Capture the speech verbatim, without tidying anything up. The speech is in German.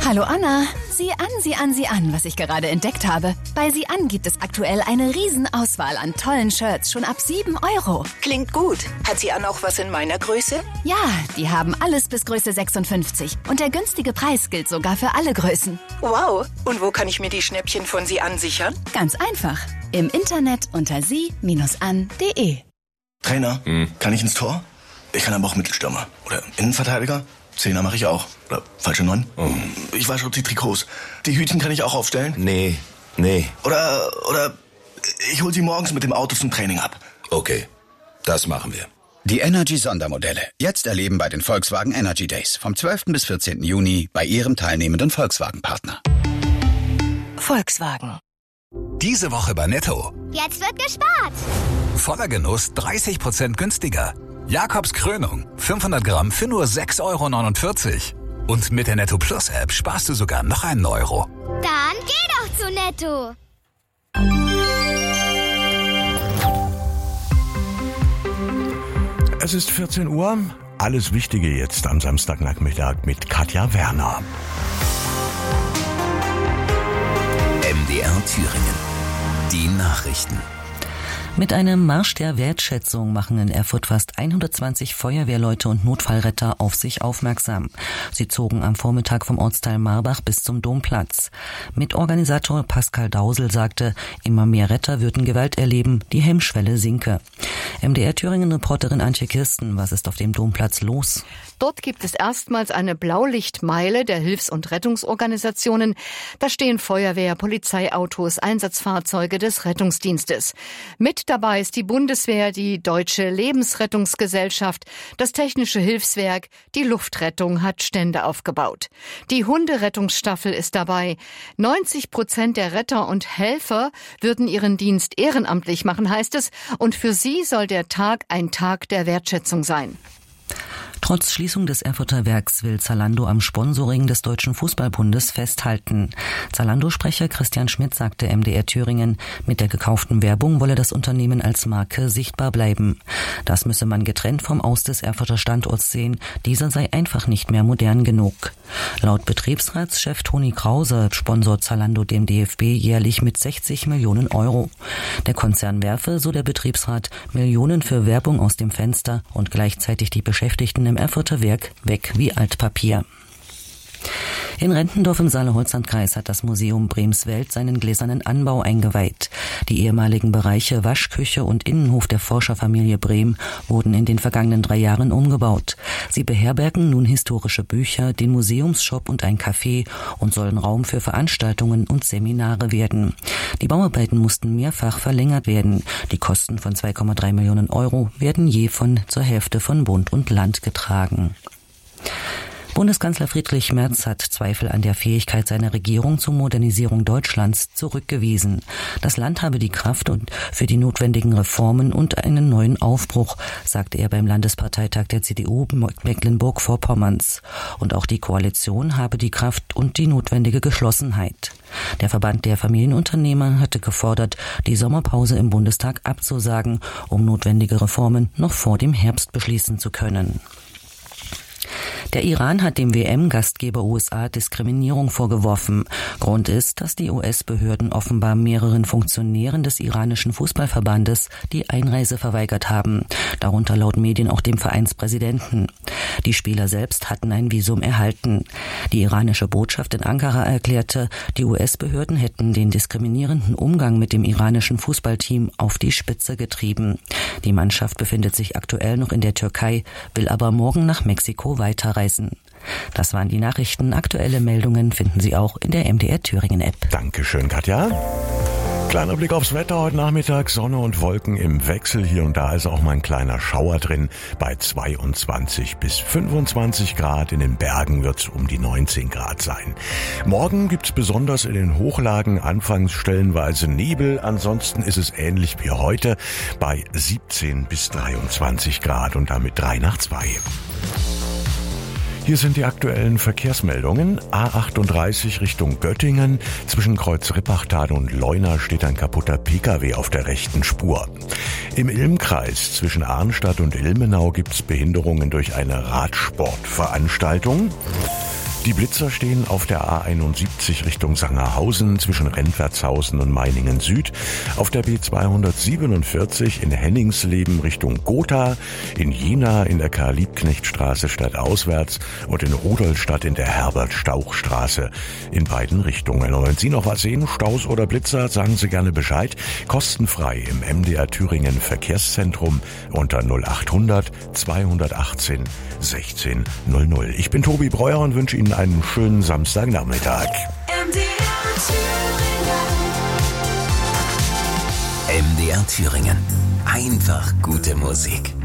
Hallo Anna, sieh an, sieh an, sieh an, was ich gerade entdeckt habe. Bei Sieh an gibt es aktuell eine Riesenauswahl an tollen Shirts, schon ab sieben Euro. Klingt gut. Hat Sie an auch was in meiner Größe? Ja, die haben alles bis Größe sechsundfünfzig. Und der günstige Preis gilt sogar für alle Größen. Wow. Und wo kann ich mir die Schnäppchen von Sie an sichern? Ganz einfach. Im Internet unter sie Bindestrich an Punkt de. Trainer, hm. kann ich ins Tor? Ich kann aber auch Mittelstürmer. Oder Innenverteidiger. Zehner mache ich auch. Oder falsche Neun. Oh. Ich wasche die Trikots. Die Hütchen kann ich auch aufstellen. Nee, nee. Oder, oder ich hol sie morgens mit dem Auto zum Training ab. Okay, das machen wir. Die Energy-Sondermodelle. Jetzt erleben bei den Volkswagen Energy Days. Vom zwölften bis vierzehnten Juni bei Ihrem teilnehmenden Volkswagen-Partner. Volkswagen. Diese Woche bei Netto. Jetzt wird gespart. Voller Genuss dreißig Prozent günstiger. Jakobs Krönung, fünfhundert Gramm für nur sechs Euro neunundvierzig. Und mit der Netto Plus App sparst du sogar noch einen Euro. Dann geh doch zu Netto. Es ist vierzehn Uhr. Alles Wichtige jetzt am Samstagnachmittag mit Katja Werner. M D R Thüringen. Die Nachrichten. Mit einem Marsch der Wertschätzung machen in Erfurt fast hundertzwanzig Feuerwehrleute und Notfallretter auf sich aufmerksam. Sie zogen am Vormittag vom Ortsteil Marbach bis zum Domplatz. Mitorganisator Pascal Dausel sagte, immer mehr Retter würden Gewalt erleben, die Hemmschwelle sinke. M D R Thüringen-Reporterin Antje Kirsten, was ist auf dem Domplatz los? Dort gibt es erstmals eine Blaulichtmeile der Hilfs- und Rettungsorganisationen. Da stehen Feuerwehr, Polizeiautos, Einsatzfahrzeuge des Rettungsdienstes. Mit dabei ist die Bundeswehr, die Deutsche Lebensrettungsgesellschaft, das Technische Hilfswerk, die Luftrettung hat Stände aufgebaut. Die Hunderettungsstaffel ist dabei. neunzig Prozent der Retter und Helfer würden ihren Dienst ehrenamtlich machen, heißt es. Und für sie soll der Tag ein Tag der Wertschätzung sein. Trotz Schließung des Erfurter Werks will Zalando am Sponsoring des Deutschen Fußballbundes festhalten. Zalando-Sprecher Christian Schmidt sagte M D R Thüringen, mit der gekauften Werbung wolle das Unternehmen als Marke sichtbar bleiben. Das müsse man getrennt vom Aus des Erfurter Standorts sehen, dieser sei einfach nicht mehr modern genug. Laut Betriebsratschef Toni Krause sponsort Zalando dem D F B jährlich mit sechzig Millionen Euro. Der Konzern werfe, so der Betriebsrat, Millionen für Werbung aus dem Fenster und gleichzeitig die Beschäftigten im Erfurter Werk weg wie Altpapier. In Rentendorf im Saale-Holzland-Kreis hat das Museum Bremswelt seinen gläsernen Anbau eingeweiht. Die ehemaligen Bereiche Waschküche und Innenhof der Forscherfamilie Brehm wurden in den vergangenen drei Jahren umgebaut. Sie beherbergen nun historische Bücher, den Museumsshop und ein Café und sollen Raum für Veranstaltungen und Seminare werden. Die Bauarbeiten mussten mehrfach verlängert werden. Die Kosten von zwei Komma drei Millionen Euro werden je von zur Hälfte von Bund und Land getragen. Bundeskanzler Friedrich Merz hat Zweifel an der Fähigkeit seiner Regierung zur Modernisierung Deutschlands zurückgewiesen. Das Land habe die Kraft und für die notwendigen Reformen und einen neuen Aufbruch, sagte er beim Landesparteitag der C D U Mecklenburg-Vorpommerns. Und auch die Koalition habe die Kraft und die notwendige Geschlossenheit. Der Verband der Familienunternehmer hatte gefordert, die Sommerpause im Bundestag abzusagen, um notwendige Reformen noch vor dem Herbst beschließen zu können. Der Iran hat dem W M-Gastgeber U S A Diskriminierung vorgeworfen. Grund ist, dass die U S-Behörden offenbar mehreren Funktionären des iranischen Fußballverbandes die Einreise verweigert haben, darunter laut Medien auch dem Vereinspräsidenten. Die Spieler selbst hatten ein Visum erhalten. Die iranische Botschaft in Ankara erklärte, die U S-Behörden hätten den diskriminierenden Umgang mit dem iranischen Fußballteam auf die Spitze getrieben. Die Mannschaft befindet sich aktuell noch in der Türkei, will aber morgen nach Mexiko weiterreisen. Das waren die Nachrichten. Aktuelle Meldungen finden Sie auch in der M D R Thüringen App. Dankeschön, Katja. Kleiner Blick aufs Wetter heute Nachmittag. Sonne und Wolken im Wechsel. Hier und da ist auch mal ein kleiner Schauer drin. Bei zweiundzwanzig bis fünfundzwanzig Grad. In den Bergen wird es um die neunzehn Grad sein. Morgen gibt's besonders in den Hochlagen anfangs stellenweise Nebel. Ansonsten ist es ähnlich wie heute bei siebzehn bis dreiundzwanzig Grad und damit drei nach zwei. Hier sind die aktuellen Verkehrsmeldungen. A achtunddreißig Richtung Göttingen. Zwischen Kreuz Rippachtal und Leuna steht ein kaputter Pkw auf der rechten Spur. Im Ilmkreis zwischen Arnstadt und Ilmenau gibt es Behinderungen durch eine Radsportveranstaltung. Die Blitzer stehen auf der A einundsiebzig Richtung Sangerhausen zwischen Rentwertshausen und Meiningen Süd, auf der B zweihundertsiebenundvierzig in Henningsleben Richtung Gotha, in Jena in der Karl-Liebknecht-Straße stadtauswärts und in Rudolstadt in der Herbert-Stauch-Straße in beiden Richtungen. Und wenn Sie noch was sehen, Staus oder Blitzer, sagen Sie gerne Bescheid. Kostenfrei im M D R Thüringen Verkehrszentrum unter null achthundert zweihundertachtzehn sechzehn null null. Ich bin Tobi Breuer und wünsche Ihnen einen schönen Samstagnachmittag. M D R Thüringen. M D R Thüringen. Einfach gute Musik.